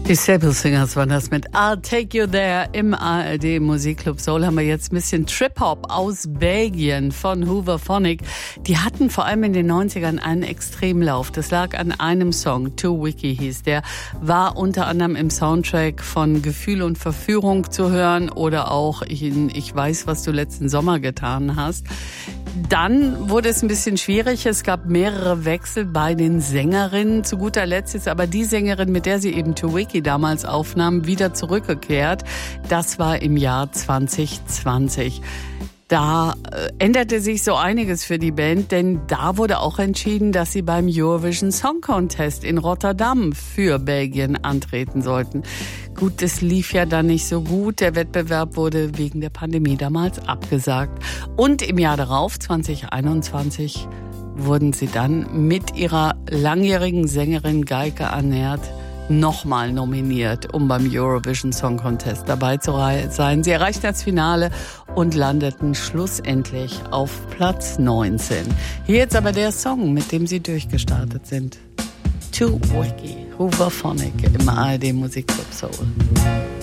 Die Staple Singers waren das mit I'll Take You There im ARD Musikclub Soul. Haben wir jetzt ein bisschen Trip-Hop aus Belgien von Hooverphonic. Die hatten vor allem in den 90ern einen Extremlauf. Das lag an einem Song, Too Wicky hieß der. War unter anderem im Soundtrack von Gefühl und Verführung zu hören oder auch in Ich weiß, was du letzten Sommer getan hast. Dann wurde es ein bisschen schwierig. Es gab mehrere Wechsel bei den Sängerinnen. Zu guter Letzt ist aber die Sängerin, mit der sie eben Too Wicky damals aufnahm, wieder zurückgekehrt. Das war im Jahr 2020. Da änderte sich so einiges für die Band, denn da wurde auch entschieden, dass sie beim Eurovision Song Contest in Rotterdam für Belgien antreten sollten. Gut, das lief ja dann nicht so gut. Der Wettbewerb wurde wegen der Pandemie damals abgesagt. Und im Jahr darauf, 2021, wurden sie dann mit ihrer langjährigen Sängerin Geike Annert nochmal nominiert, um beim Eurovision Song Contest dabei zu sein. Sie erreichten das Finale und landeten schlussendlich auf Platz 19. Hier jetzt aber der Song, mit dem sie durchgestartet sind. Too Wicky, Hooverphonic im ARD Musikclub Soul.